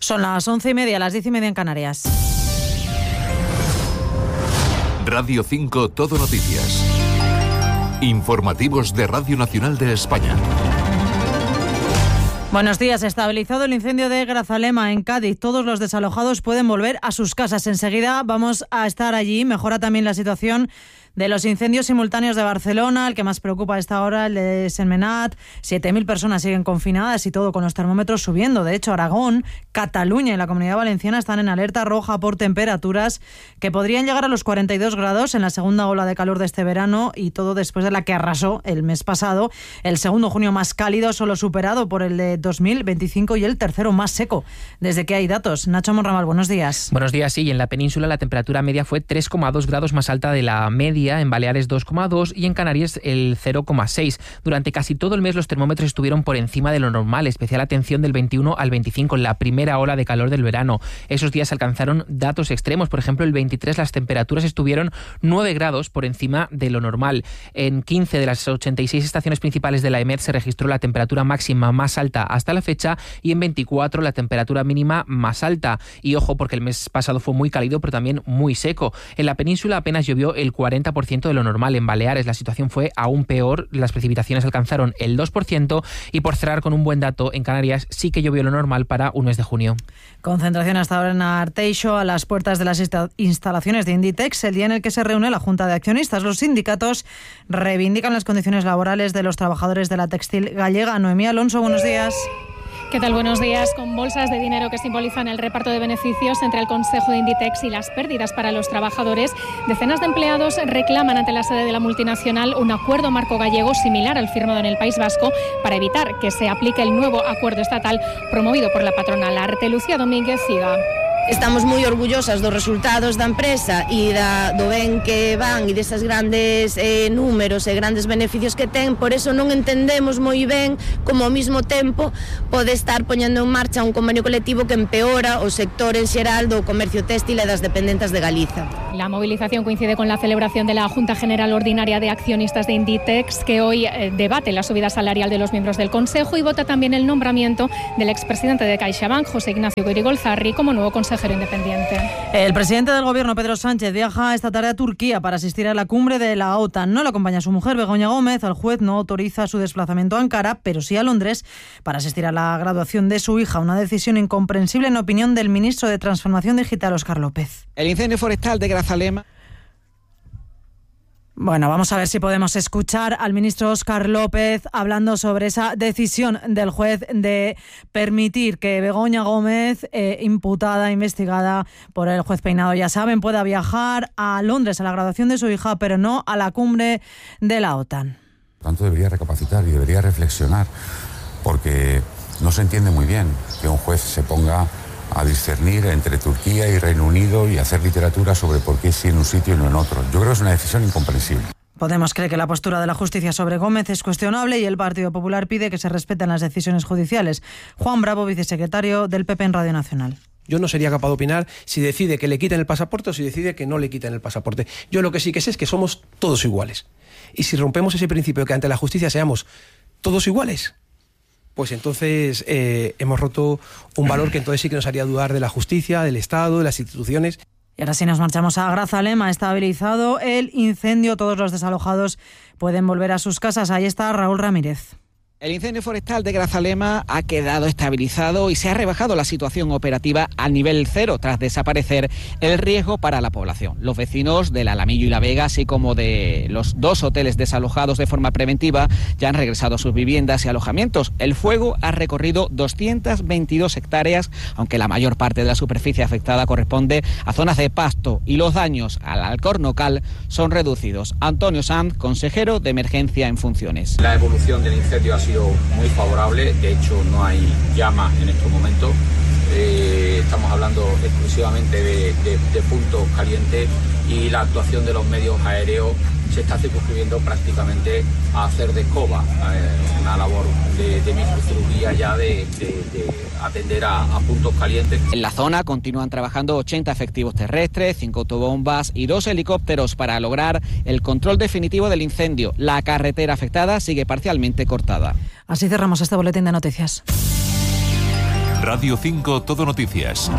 Son las 11:30, las 10:30 en Canarias. Radio 5 Todo Noticias. Informativos de Radio Nacional de España. Buenos días. Estabilizado el incendio de Grazalema en Cádiz. Todos los desalojados pueden volver a sus casas. Enseguida vamos a estar allí. Mejora también la situación de los incendios simultáneos de Barcelona. El que más preocupa a esta hora, el de Sentmenat. 7.000 personas siguen confinadas y todo con los termómetros subiendo. De hecho, Aragón, Cataluña y la Comunidad Valenciana están en alerta roja por temperaturas que podrían llegar a los 42 grados en la segunda ola de calor de este verano, y todo después de la que arrasó el mes pasado. El segundo junio más cálido, solo superado por el de 2025, y el tercero más seco desde que hay datos. Nacho Monramal, buenos días. Buenos días, sí. En la península la temperatura media fue 3,2 grados más alta de la media, en Baleares 2,2 y en Canarias el 0,6. Durante casi todo el mes los termómetros estuvieron por encima de lo normal, especial atención del 21 al 25, en la primera ola de calor del verano. Esos días alcanzaron datos extremos. Por ejemplo, el 23 las temperaturas estuvieron 9 grados por encima de lo normal. En 15 de las 86 estaciones principales de la EMET se registró la temperatura máxima más alta hasta la fecha, y en 24 la temperatura mínima más alta. Y ojo, porque el mes pasado fue muy cálido pero también muy seco. En la península apenas llovió el 40% de lo normal. En Baleares la situación fue aún peor. Las precipitaciones alcanzaron el 2%, y por cerrar con un buen dato, en Canarias sí que llovió lo normal para un mes de junio. Concentración hasta ahora en Arteixo, a las puertas de las instalaciones de Inditex, el día en el que se reúne la Junta de Accionistas. Los sindicatos reivindican las condiciones laborales de los trabajadores de la textil gallega. Noemí Alonso, buenos días. ¿Qué tal? Buenos días. Con bolsas de dinero que simbolizan el reparto de beneficios entre el Consejo de Inditex y las pérdidas para los trabajadores, decenas de empleados reclaman ante la sede de la multinacional un acuerdo marco gallego similar al firmado en el País Vasco para evitar que se aplique el nuevo acuerdo estatal promovido por la patronal Arte. Lucía Domínguez, CIGA. Estamos moi orgullosas dos resultados da empresa e do ben que van e desas grandes números e grandes beneficios que ten. Por eso non entendemos moi ben como ao mesmo tempo pode estar poñendo en marcha un convenio colectivo que empeora o sector en xeral do comercio téxtil e das dependentes de Galiza. La movilización coincide con la celebración de la Junta General Ordinaria de Accionistas de Inditex, que hoy debate la subida salarial de los miembros del Consejo y vota también el nombramiento del expresidente de CaixaBank, José Ignacio Goirigolzarri, como nuevo consejero independiente. El presidente del gobierno, Pedro Sánchez, viaja esta tarde a Turquía para asistir a la cumbre de la OTAN. No le acompaña su mujer, Begoña Gómez. El juez no autoriza su desplazamiento a Ankara, pero sí a Londres para asistir a la graduación de su hija. Una decisión incomprensible en opinión del ministro de Transformación Digital, Óscar López. El incendio forestal de Grazalema. Bueno, vamos a ver si podemos escuchar al ministro Óscar López hablando sobre esa decisión del juez de permitir que Begoña Gómez, imputada, investigada por el juez Peinado, ya saben, pueda viajar a Londres a la graduación de su hija, pero no a la cumbre de la OTAN. Por tanto, debería recapacitar y debería reflexionar, porque no se entiende muy bien que un juez se ponga a discernir entre Turquía y Reino Unido y hacer literatura sobre por qué sí en un sitio y no en otro. Yo creo que es una decisión incomprensible. Podemos cree que la postura de la justicia sobre Gómez es cuestionable y el Partido Popular pide que se respeten las decisiones judiciales. Juan Bravo, vicesecretario del PP en Radio Nacional. Yo no sería capaz de opinar si decide que le quiten el pasaporte o si decide que no le quiten el pasaporte. Yo lo que sí que sé es que somos todos iguales. Y si rompemos ese principio de que ante la justicia seamos todos iguales, pues entonces hemos roto un valor que entonces sí que nos haría dudar de la justicia, del Estado, de las instituciones. Y ahora sí nos marchamos a Grazalema. Estabilizado el incendio, todos los desalojados pueden volver a sus casas. Ahí está Raúl Ramírez. El incendio forestal de Grazalema ha quedado estabilizado y se ha rebajado la situación operativa al nivel 0 tras desaparecer el riesgo para la población. Los vecinos del Alamillo y La Vega, así como de los 2 hoteles desalojados de forma preventiva, ya han regresado a sus viviendas y alojamientos. El fuego ha recorrido 222 hectáreas, aunque la mayor parte de la superficie afectada corresponde a zonas de pasto, y los daños al alcornocal son reducidos. Antonio Sanz, consejero de Emergencia en funciones. La evolución del incendio ha sido muy favorable, de hecho no hay llama en estos momentos, estamos hablando exclusivamente de puntos calientes, y la actuación de los medios aéreos se está circunscribiendo prácticamente a hacer de escoba, una labor de microcirugía ya de atender a puntos calientes. En la zona continúan trabajando 80 efectivos terrestres, 5 autobombas y 2 helicópteros para lograr el control definitivo del incendio. La carretera afectada sigue parcialmente cortada. Así cerramos este boletín de noticias. Radio 5 Todo Noticias.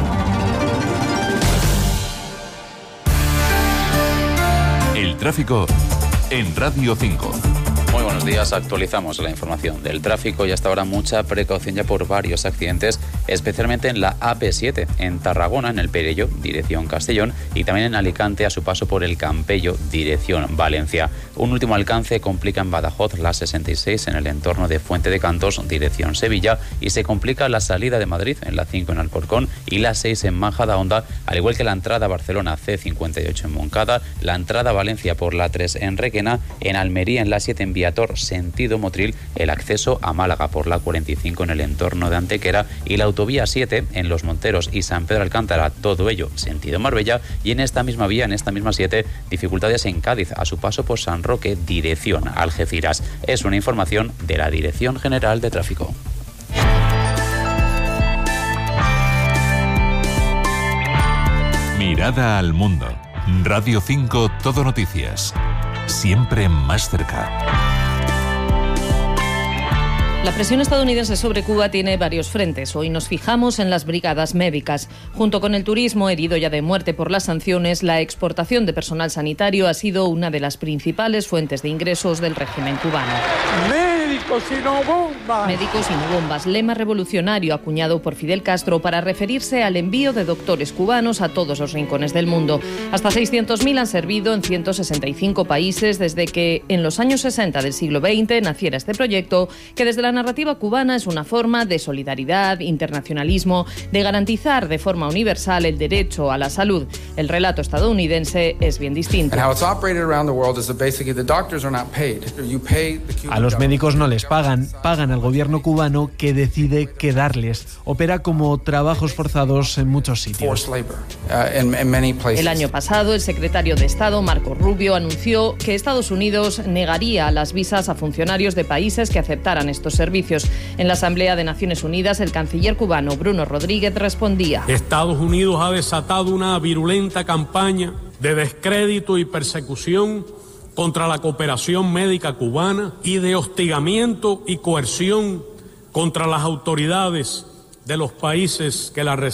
El tráfico en Radio 5. Muy buenos días, actualizamos la información del tráfico y hasta ahora mucha precaución ya por varios accidentes, especialmente en la AP7, en Tarragona, en el Perelló, dirección Castellón, y también en Alicante a su paso por el Campello, dirección Valencia. Un último alcance complica en Badajoz la 66 en el entorno de Fuente de Cantos, dirección Sevilla, y se complica la salida de Madrid en la 5 en Alcorcón y la 6 en Majadahonda, al igual que la entrada a Barcelona C58 en Moncada, la entrada a Valencia por la 3 en Requena, en Almería en la 7 en Viator, sentido Motril, el acceso a Málaga por la 45 en el entorno de Antequera y la autovía 7 en Los Monteros y San Pedro Alcántara, todo ello sentido Marbella, y en esta misma vía, en esta misma 7, dificultades en Cádiz a su paso por San Roque, dirección Algeciras. Es una información de la Dirección General de Tráfico. Mirada al mundo. Radio 5 Todo Noticias. Siempre más cerca. La presión estadounidense sobre Cuba tiene varios frentes. Hoy nos fijamos en las brigadas médicas. Junto con el turismo herido ya de muerte por las sanciones, la exportación de personal sanitario ha sido una de las principales fuentes de ingresos del régimen cubano. ¡Médicos y no bombas! Médicos y no bombas, lema revolucionario acuñado por Fidel Castro para referirse al envío de doctores cubanos a todos los rincones del mundo. Hasta 600.000 han servido en 165 países desde que en los años 60 del siglo XX naciera este proyecto, que desde la narrativa cubana es una forma de solidaridad, internacionalismo, de garantizar de forma universal el derecho a la salud. El relato estadounidense es bien distinto. A los médicos no les pagan al gobierno cubano, que decide qué darles. Opera como trabajos forzados en muchos sitios. El año pasado, el secretario de Estado, Marco Rubio, anunció que Estados Unidos negaría las visas a funcionarios de países que aceptaran estos servicios. En la Asamblea de Naciones Unidas, el canciller cubano Bruno Rodríguez respondía: Estados Unidos ha desatado una virulenta campaña de descrédito y persecución contra la cooperación médica cubana y de hostigamiento y coerción contra las autoridades de los países que la reciben.